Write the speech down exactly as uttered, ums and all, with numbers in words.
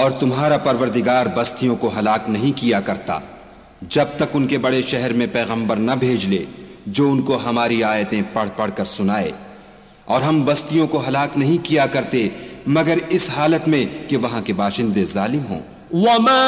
और तुम्हारा परवरदिगार बस्तियों को हलाक नहीं किया करता जब तक उनके बड़े शहर में पैगंबर न भेज ले जो उनको हमारी आयतें पढ़ पढ़ कर सुनाए, और हम बस्तियों को हलाक नहीं किया करते मगर इस हालत में कि वहां के बाशिंदे जालिम हों।